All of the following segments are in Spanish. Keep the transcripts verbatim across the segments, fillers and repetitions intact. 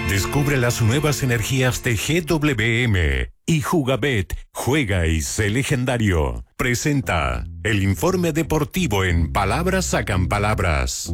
Descubre las nuevas energías de G W M y Jugabet, juega y sé legendario. Presenta el informe deportivo en Palabras Sacan Palabras.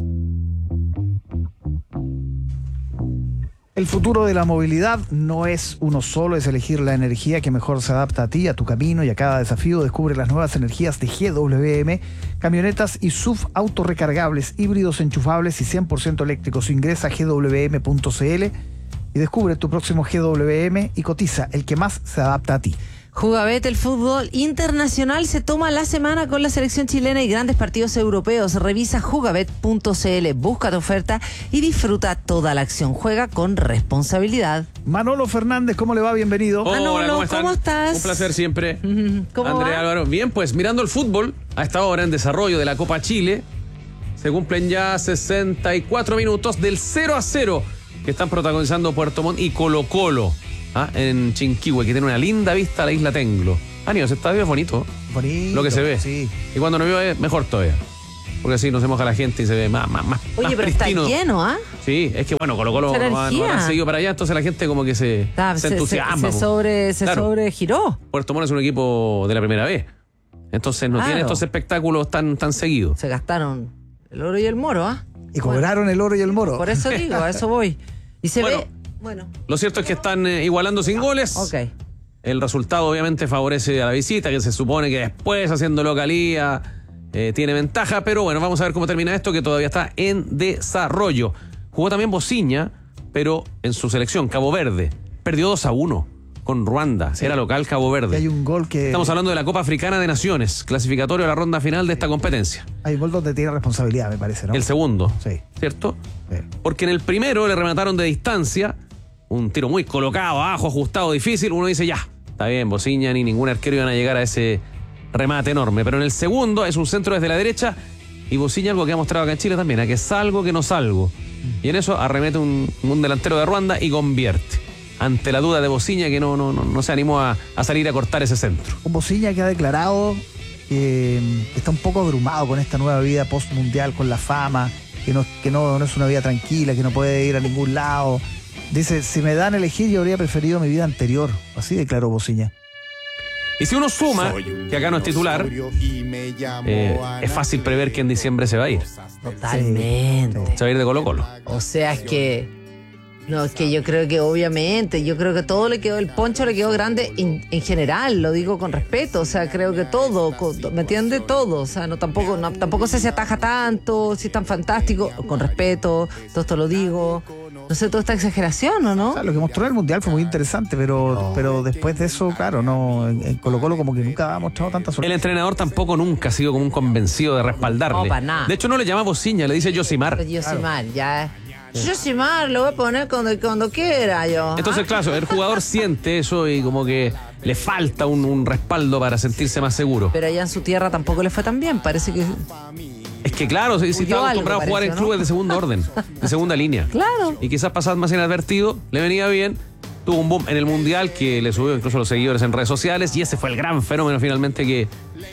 El futuro de la movilidad no es uno solo, es elegir la energía que mejor se adapta a ti, a tu camino y a cada desafío. Descubre las nuevas energías de G W M, camionetas y S U V autorrecargables, híbridos enchufables y cien por ciento eléctricos. Ingresa a G W M punto C L y descubre tu próximo G W M y cotiza el que más se adapta a ti. Jugabet, el fútbol internacional se toma la semana con la selección chilena y grandes partidos europeos. Revisa jugabet punto c l, busca tu oferta y disfruta toda la acción. Juega con responsabilidad. Manolo Fernández, ¿cómo le va? Bienvenido. Hola, Manolo, ¿cómo, ¿cómo estás? Un placer siempre. ¿Cómo Andrea va? Álvaro. Bien, pues mirando el fútbol, a esta hora en desarrollo de la Copa Chile, se cumplen ya sesenta y cuatro minutos del cero a cero que están protagonizando Puerto Montt y Colo Colo. ¿Ah? En Chinquihue, que tiene una linda vista a la isla Tenglo. Ah, ese estadio es bonito. Bonito. Lo que se ve. Sí. Y cuando no llueve, mejor todavía. Porque así no se moja la gente y se ve más, más, más. Oye, más pero pristino. está lleno, ¿ah? Sí, es que bueno, Colo Colo Mucha no, va- no energía. ha seguido para allá, entonces la gente como que se, Ah, se se, entusiasma. se, se po. sobre, se Claro. sobregiró. Puerto Montt es un equipo de la primera vez. Entonces no Claro. tiene estos espectáculos tan, tan seguidos. Se gastaron el oro y el moro, ¿ah? Y cobraron el oro y el moro. Por eso digo, a eso voy. Y se Bueno. ve... Bueno, Lo cierto es que están eh, igualando sin goles. ok. El resultado obviamente favorece a la visita, que se supone que después, haciendo localía, eh, tiene ventaja. Pero bueno, vamos a ver cómo termina esto, que todavía está en desarrollo. Jugó también Bociña, pero en su selección, Cabo Verde. Perdió dos a uno con Ruanda. Era local Cabo Que Verde. hay un gol que... Estamos hablando de la Copa Africana de Naciones, clasificatorio a la ronda final de esta competencia. Hay un gol donde tiene responsabilidad, me parece, ¿no? El segundo, Sí. ¿cierto? Sí. Porque en el primero le remataron de distancia, un tiro muy colocado, abajo, ajustado, difícil. Uno dice, ya, está bien, Bociña ni ningún arquero iban a llegar a ese remate enorme. Pero en el segundo es un centro desde la derecha y Bociña, algo que ha mostrado acá en Chile también, a que salgo, que no salgo. Y en eso arremete un, un delantero de Ruanda y convierte. Ante la duda de Bociña, que no, no, no, no se animó a, a salir a cortar ese centro. Un Bociña que ha declarado que está un poco abrumado con esta nueva vida post-mundial, con la fama, que, no, que no, no es una vida tranquila, que no puede ir a ningún lado. Dice, si me dan a elegir, yo habría preferido mi vida anterior. Así declaró Bociña. Y si uno suma, que acá no es titular, eh, es fácil prever que en diciembre se va a ir. Totalmente. Se va a ir de Colo Colo. O sea, es que... No, es que yo creo que obviamente, yo creo que todo le quedó, el poncho le quedó grande en, en general, lo digo con respeto, o sea, creo que todo, con- ¿me entiende? Todo, o sea, no tampoco, no, tampoco sé si ataja tanto, si es tan fantástico, con respeto, todo esto lo digo, no sé, toda esta exageración, ¿o no? O sea, lo que mostró en el Mundial fue muy interesante, pero, pero después de eso, claro, no, en, en Colo Colo como que nunca ha mostrado tanta El suerte. entrenador tampoco nunca ha sido como un convencido de respaldarle. No, para nada. De hecho, no le llama Bociña, le dice Yosimar. Pero Yosimar, ya... Yosimar, lo voy a poner cuando, cuando quiera yo. Entonces, claro, el jugador siente eso y como que le falta un, un respaldo para sentirse más seguro. Pero allá en su tierra tampoco le fue tan bien, parece que... Es que claro, si, si Huyó estaba algo, acostumbrado a jugar en parece, ¿no? clubes de segundo orden, de segunda línea. Claro. Y quizás pasar más inadvertido, le venía bien. Tuvo un boom en el Mundial que le subió incluso a los seguidores en redes sociales y ese fue el gran fenómeno finalmente que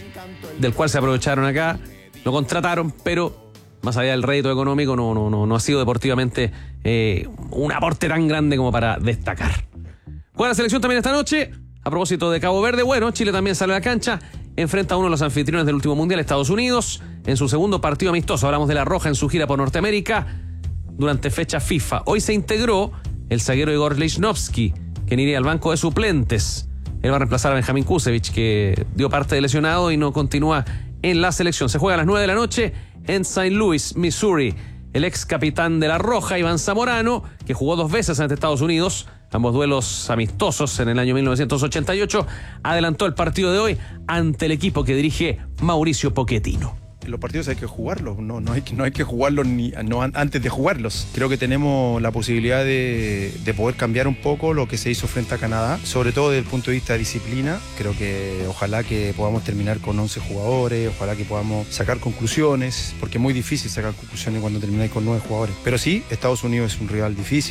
del cual se aprovecharon acá. Lo contrataron, pero más allá del rédito económico no, no, no, no ha sido deportivamente eh, un aporte tan grande como para destacar. Juega la selección también esta noche. A propósito de Cabo Verde, bueno, Chile también sale a la cancha. Enfrenta a uno de los anfitriones del último Mundial, Estados Unidos, en su segundo partido amistoso. Hablamos de La Roja en su gira por Norteamérica durante fecha FIFA. Hoy se integró el zaguero Igor Lichnowsky, quien iría al banco de suplentes. Él va a reemplazar a Benjamín Kusevich, que dio parte de lesionado y no continúa en la selección. Se juega a las nueve de la noche en Saint Louis, Missouri. El ex capitán de La Roja, Iván Zamorano, que jugó dos veces ante Estados Unidos, ambos duelos amistosos en el año mil novecientos ochenta y ocho, adelantó el partido de hoy ante el equipo que dirige Mauricio Pochettino. Los partidos hay que jugarlos, no, no, hay, que, no hay que jugarlos ni, no, antes de jugarlos. Creo que tenemos la posibilidad de, de poder cambiar un poco lo que se hizo frente a Canadá, sobre todo desde el punto de vista de disciplina. Creo que ojalá que podamos terminar con once jugadores, ojalá que podamos sacar conclusiones, porque es muy difícil sacar conclusiones cuando termináis con nueve jugadores. Pero sí, Estados Unidos es un rival difícil,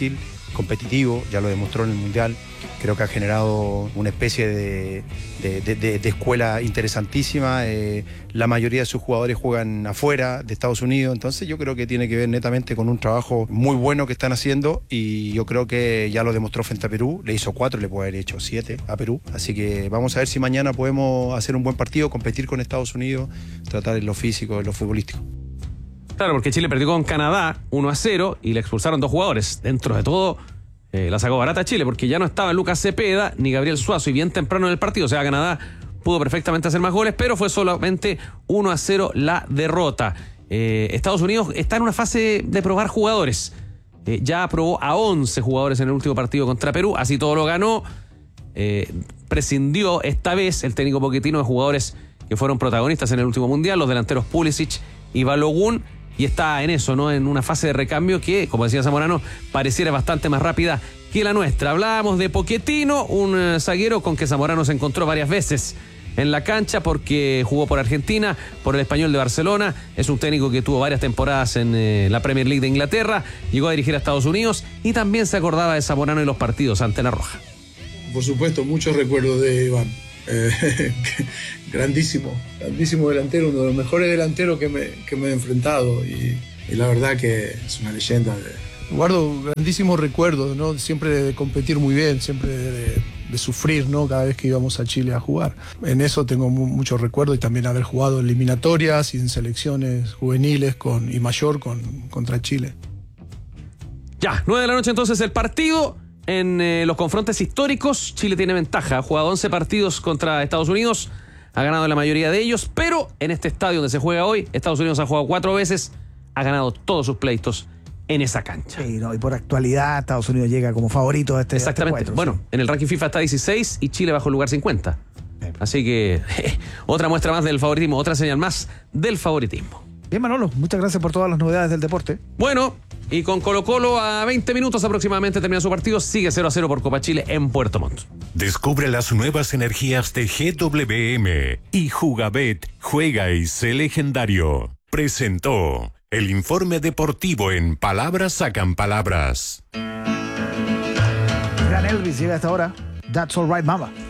competitivo, ya lo demostró en el Mundial. Creo que ha generado una especie de, de, de, de, de escuela interesantísima. Eh, la mayoría de sus jugadores juegan afuera de Estados Unidos, entonces yo creo que tiene que ver netamente con un trabajo muy bueno que están haciendo, y yo creo que ya lo demostró frente a Perú. Le hizo cuatro, le puede haber hecho siete a Perú, así que vamos a ver si mañana podemos hacer un buen partido, competir con Estados Unidos, tratar en lo físico, en lo futbolístico. Claro, porque Chile perdió con Canadá uno a cero y le expulsaron dos jugadores. Dentro de todo, eh, la sacó barata Chile, porque ya no estaba Lucas Cepeda ni Gabriel Suazo, y bien temprano en el partido. O sea, Canadá pudo perfectamente hacer más goles, pero fue solamente uno a cero la derrota. Eh, Estados Unidos está en una fase de probar jugadores. Eh, ya probó a once jugadores en el último partido contra Perú, así todo lo ganó. Eh, prescindió esta vez el técnico Pochettino de jugadores que fueron protagonistas en el último mundial, los delanteros Pulisic y Balogun, y está en eso, ¿no? En una fase de recambio que, como decía Zamorano, pareciera bastante más rápida que la nuestra. Hablábamos de Pochettino, un uh, zaguero con que Zamorano se encontró varias veces en la cancha porque jugó por Argentina, por el Español de Barcelona. Es un técnico que tuvo varias temporadas en eh, la Premier League de Inglaterra, llegó a dirigir a Estados Unidos y también se acordaba de Zamorano y los partidos ante la Roja. Por supuesto, muchos recuerdos de Iván. Eh, grandísimo, grandísimo delantero, uno de los mejores delanteros que me, que me he enfrentado, y, y la verdad que es una leyenda. De... Guardo grandísimos recuerdos, ¿no? Siempre de competir muy bien, siempre de, de, de sufrir, ¿no? Cada vez que íbamos a Chile a jugar. En eso tengo mu muchos recuerdos, y también haber jugado eliminatorias y en selecciones juveniles con, y mayor con, contra Chile. Ya, nueve de la noche entonces el partido. En eh, los confrontes históricos, Chile tiene ventaja. Ha jugado once partidos contra Estados Unidos, ha ganado la mayoría de ellos, pero en este estadio donde se juega hoy, Estados Unidos ha jugado cuatro veces, ha ganado todos sus pleitos en esa cancha. Sí, no, y por actualidad, Estados Unidos llega como favorito a este Exactamente. a este cuatro, bueno, sí. En el ranking FIFA está dieciséis y Chile bajo el lugar cincuenta. Así que otra muestra más del favoritismo, otra señal más del favoritismo. Bien, Manolo, muchas gracias por todas las novedades del deporte. Bueno, y con Colo Colo a veinte minutos aproximadamente termina su partido, sigue cero a cero por Copa Chile en Puerto Montt. Descubre las nuevas energías de G W M y Jugabet, juega y sé legendario. Presentó el informe deportivo en Palabras Sacan Palabras. Gran Elvis llega a esta hora. That's All Right, Mama.